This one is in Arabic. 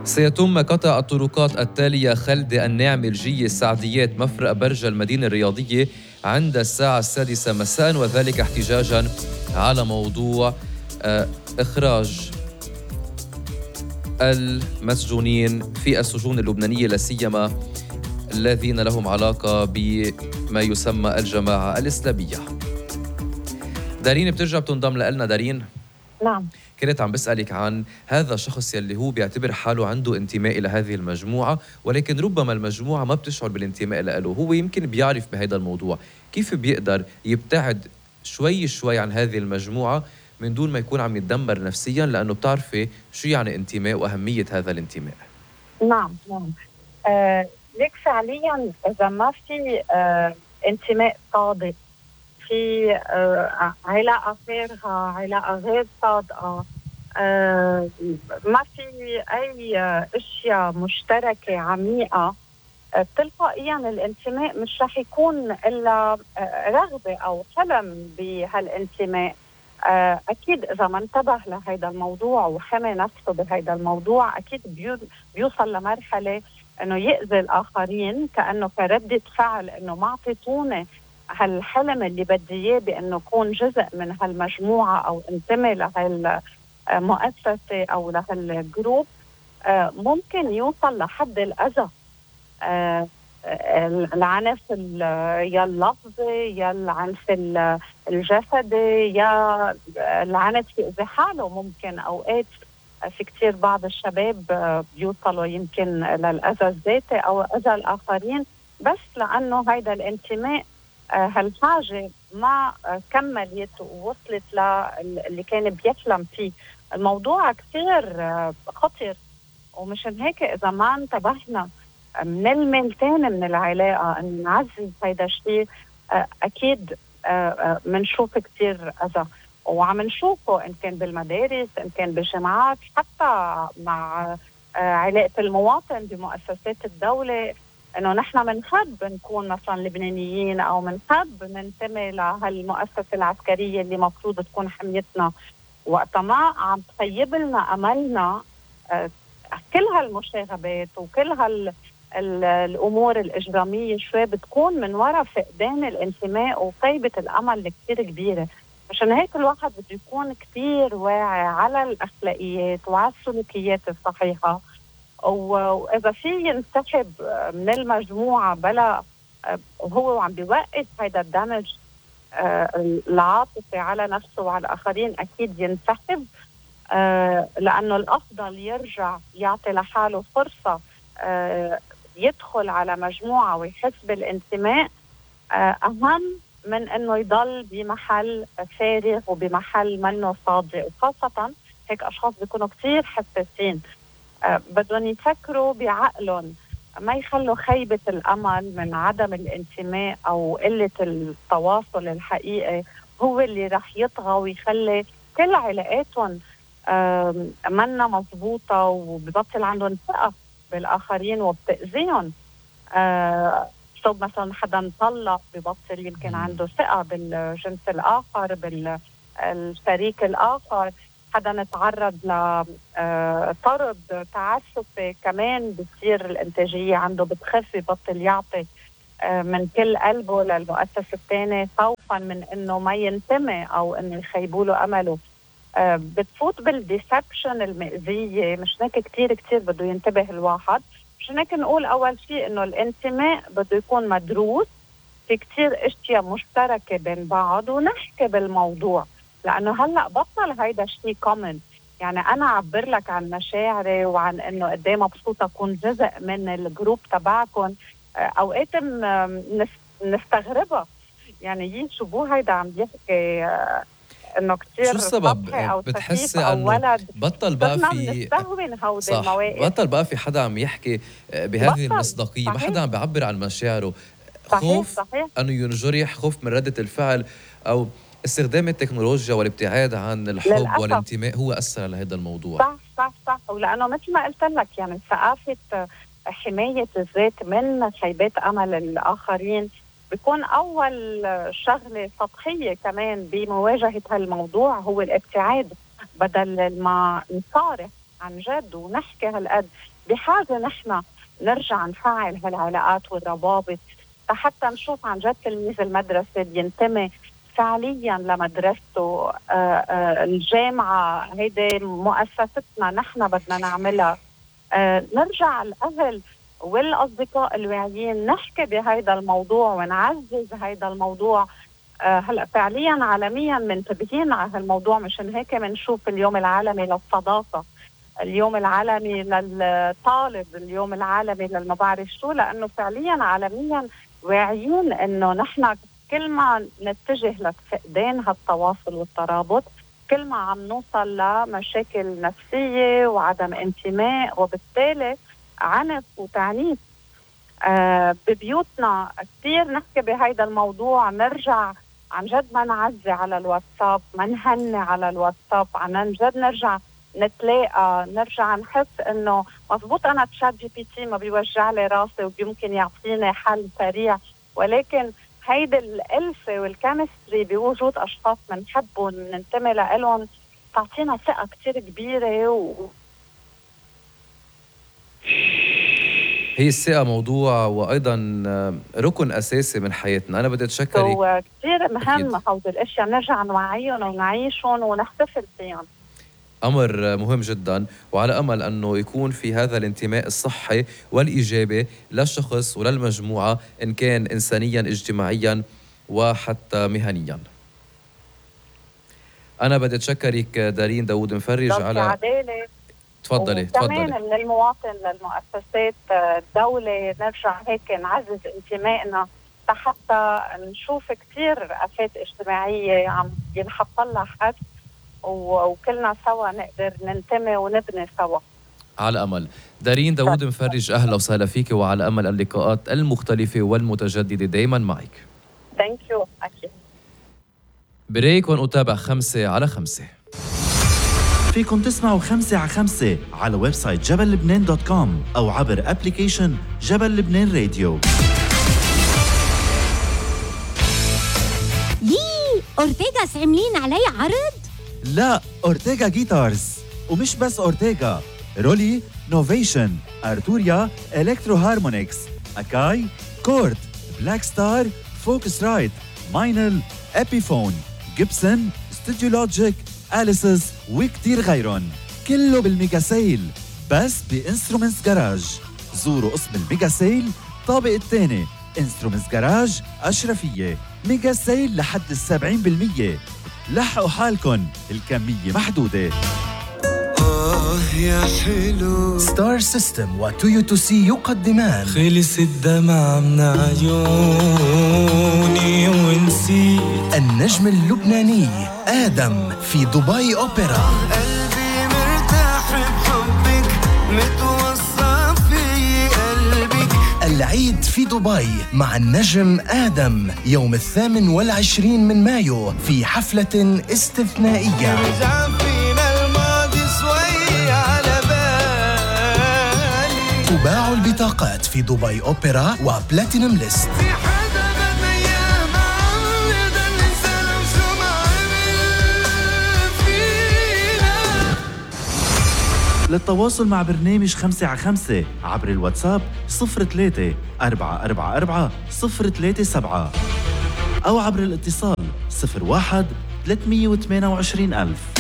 سيتم قطع الطرقات التالية: خلد الناعم الجية السعديات مفرق برج المدينة الرياضية عند الساعة 6 مساء، وذلك احتجاجا على موضوع إخراج المسجونين في السجون اللبنانية، لا سيما الذين لهم علاقة بما يسمى الجماعة الإسلامية. دارين بترجع بتنضم لنا. دارين، نعم، كنت عم بسألك عن هذا الشخص يلي هو بيعتبر حاله عنده انتماء إلى هذه المجموعة، ولكن ربما المجموعة ما بتشعر بالانتماء له. هو يمكن بيعرف بهذا الموضوع، كيف بيقدر يبتعد شوي شوي عن هذه المجموعة من دون ما يكون عم يتدمر نفسيا، لأنه بتعرفي شو يعني انتماء وأهمية هذا الانتماء. نعم. ليك فعليا إذا ما في انتماء صادق في علاقة فارغة، علاقة غير صادقة، ما في أي أشياء مشتركة عميقة، تلقائيا الانتماء مش رح يكون إلا رغبة أو حلم بهالانتماء. أكيد إذا ما انتبه لهذا الموضوع وحمي نفسه بهذا الموضوع، أكيد بيوصل لمرحلة إنه يأذي الآخرين كأنه كردة فعل، إنه ما أعطيتوني هالحلم اللي بدي إياه بأنه أكون جزء من هالمجموعة أو انتمي لهالمؤسسة أو لهالجروب. ممكن يوصل لحد الأذى، العنف يا اللفظي يا العنف الجسدي يا العنف يأذي حاله. ممكن أوقات في كتير بعض الشباب بيوصلوا يمكن للأذى الذاتي أو أذى الآخرين، بس لأنه هيدا الانتماء هالحاجة ما كملت ووصلت للي كان بيحلم فيه. الموضوع كتير خطر، ومشان هيك إذا ما انتبهنا من الميلتين من العلاقة أن نعزز هيدا الشيء، أكيد منشوف كتير أذى، وعم نشوفه إن كان بالمدارس إن كان بالجامعات، حتى مع علاقة المواطن بمؤسسات الدولة، إنه نحن منحب نكون مثلا لبنانيين أو منحب ننتمي لهالمؤسسة العسكرية اللي مفروض تكون حميتنا. وقت ما عم تخيب لنا أملنا كل هالمشاغبات وكل الأمور الإجرامية شوي بتكون من وراء فقدان الانتماء وخيبة الأمل كتير كبيرة. عشان هيك الواحد بده يكون كتير واعي على الأخلاقيات وعلى السلوكيات الصحيحة، وإذا في ينسحب من المجموعة بلا هو عم بيوقف هيدا الدمج العاطفي على نفسه وعلى الآخرين، أكيد ينسحب، لأنه الأفضل يرجع يعطي لحاله فرصة يدخل على مجموعة ويحس بالانتماء، أهم من أنه يضل بمحل فارغ وبمحل منه صادق. وخاصة هيك أشخاص بيكونوا كتير حساسين، بدهم يفكروا بعقلهم، ما يخلوا خيبة الأمل من عدم الانتماء أو قلة التواصل الحقيقي هو اللي رح يطغى ويخلي كل علاقاتهم منا مضبوطة، وببطل عندهم ثقة بالآخرين وبتأذيهم. صوب مثلا حدا طلق ببطل يمكن عنده ثقة بالجنس الآخر بالشريك الآخر، حدا نتعرض لطرد تعسفي كمان بتصير الانتاجية عنده بتخف، ببطل يعطي من كل قلبه للمؤسسة الثانية خوفا من انه ما ينتمي او انه يخيبوا له امله. بتفوت بالديسبشن المأذية. مش هيك كتير بده ينتبه الواحد. مش هيك نقول اول شيء انه الانتماء بده يكون مدروس، في كتير اشياء مشتركة بين بعض ونحكي بالموضوع، لانه هلا بطل هيدا الشيء كومن. يعني انا اعبر لك عن مشاعري وعن انه قد ايه مبسوطه اكون جزء من الجروب تبعكم، اوقات نستغربها، يعني شو بو هيدا عم يحكي انه كثير شو السبب او بتحسي او انه ولد، بطل بقى في بنستهون هودي المواقف، بطل بقى في حدا عم يحكي بهذه المصداقيه، ما حدا عم بيعبر عن مشاعره، خوف صحيح. انه ينجرح، خوف من رده الفعل، او استخدام التكنولوجيا والابتعاد عن الحب للأسف. والانتماء هو اثر على هذا الموضوع. صح. ولانه مثل ما قلت لك يعني ثقافه حمايه الذات من خيبات امل الاخرين بيكون أول شغلة سطحية كمان بمواجهة هالموضوع هو الابتعاد، بدل ما نصارح عن جد ونحكي هالقد. بحاجة نحن نرجع نفعل هالعلاقات والروابط حتى نشوف عن جد تلميذ المدرسة بينتمي فعليا لمدرسته. الجامعة هيدي مؤسستنا نحن بدنا نعملها. نرجع الأهل والأصدقاء الواعيين نحكي بهيدا الموضوع ونعزز هيدا الموضوع. هلأ فعليا عالميا منتبهين على هالموضوع، مشان هيك منشوف اليوم العالمي للصداقة، اليوم العالمي للطالب، اليوم العالمي للما بعرف شو، لأنه فعليا عالميا واعيين إنه نحن كل ما نتجه لفقدان هالتواصل والترابط كل ما عم نوصل لمشاكل نفسية وعدم انتماء، وبالتالي عنف وتعنيف. ببيوتنا كثير نحكي بهيدا الموضوع، نرجع عن جد ما نعزي على الواتساب، ما نهني على الواتساب، عن جد نرجع نتلاقى، نرجع نحس انه مزبوط انا تشات جي بي تي ما بيوجع لي راسي وبيمكن يعطيني حل سريع، ولكن هيدي الألفة والكيمستري بوجود أشخاص منحبهم وننتمي لهم تعطينا ثقة كتير كبيرة. هي الثقة موضوع وأيضا ركن أساسي من حياتنا. أنا بدي أتشكرك. كتير مهم هودي الأشياء نرجع نوعيهم ونعيشهم ونحتفل فيهم. أمر مهم جدا، وعلى أمل أنه يكون في هذا الانتماء الصحي والإيجابي للشخص وللمجموعة إن كان إنسانيا اجتماعيا وحتى مهنيا. أنا بدي أتشكرك دارين داود مفرج على عدالة. تفضلي. كمان من المواطن للمؤسسات الدولة نرجع هيك نعزز انتمائنا حتى نشوف كتير آفات اجتماعية عم ينحط لها حد وكلنا سوا نقدر ننتمي ونبني سوا. على أمل. دارين داود مفرج، أهلا وسهلا فيك، وعلى أمل اللقاءات المختلفة والمتجددة دايما معك. ثانك يو. أكيد. بريك ونتابع 5 على 5. فيكم تسمعوا 5 على 5 على ويب سايت جبللبنان.com أو عبر أبليكيشن جبل لبنان راديو. يي أورتيغاس عاملين علي عرض؟ لا، أورتيغا جيتارز. ومش بس أورتيغا، رولي، نوفيشن، أرتوريا، إلكترو هارمونيكس، أكاي، كورد، بلاك ستار، فوكس رايت، ماينل، إبيفون، جيبسون، ستوديو لوجيك، أليسز وكتير غيرون. كله بالميجا سيل بس بإنسترومنتس جراج. زوروا اسم الميجا سيل طابق الثاني، إنسترومنتس جراج أشرفية. ميجا سيل لحد 70%. لحقوا حالكن، الكمية محدودة. يا حلو. ستار سيستم وتويوتو سي يقدمان خلص الدمع من عيوني ونسيت النجم اللبناني آدم في دبي أوبرا. قلبي مرتاح بحبك متوصى في قلبك. العيد في دبي مع النجم آدم يوم 28 من مايو في حفلة استثنائية. تباع البطاقات في دبي أوبرا وبلاتينوم ليست. للتواصل مع برنامج 5 على 5 عبر الواتساب 03 444 037 أو عبر الاتصال 01 328 ألف.